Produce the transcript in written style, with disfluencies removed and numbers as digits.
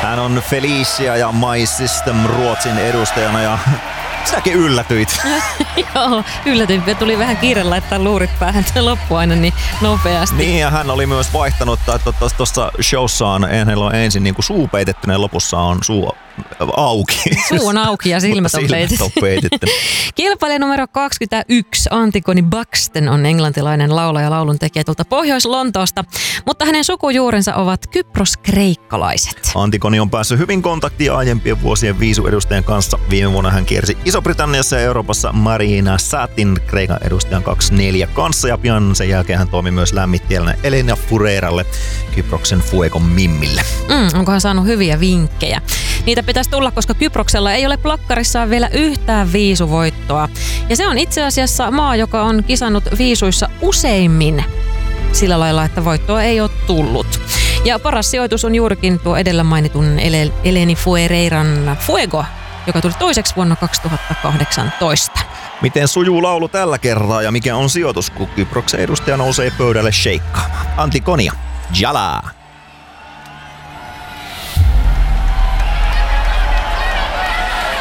Hän on Felicia ja My System Ruotsin edustajana ja säkin yllätyit. Joo, yllätyin. Tuli vähän kiire laittaa luurit päähän loppu aina niin nopeasti. Niin, ja hän oli myös vaihtanut, että tuossa showssaan hänellä on ensin niin kuin suu peitetty ja lopussa on suu auki. Suu on auki ja silmät on peitetty. Kilpailija numero 21, Antigone Buxton, on englantilainen laulaja ja lauluntekijä tuolta Pohjois-Lontoosta, mutta hänen sukujuurensa ovat kyproskreikkalaiset. Antigone on päässyt hyvin kontaktiin aiempien vuosien viisuedustajien kanssa. Viime vuonna hän kiersi Iso-Britanniassa ja Euroopassa Marina Satin Kreikan edustajan 24 kanssa, ja pian sen jälkeen hän toimi myös lämmittäjänä Elena Fureralle, Kyproksen Fuegon Mimmille. Onko hän saanut hyviä vinkkejä? Niitä pitäisi tulla, koska Kyproksella ei ole plakkarissaan vielä yhtään viisuvoittoa. Ja se on itse asiassa maa, joka on kisannut viisuissa useimmin sillä lailla, että voittoa ei ole tullut. Ja paras sijoitus on juurikin tuo edellä mainitun Eleni Fuereiran Fuego, joka tuli toiseksi vuonna 2018. Miten sujuu laulu tällä kertaa ja mikä on sijoitus, kun Kyproksen edustaja nousee pöydälle sheikkaamaan? Antigonia, jalaa!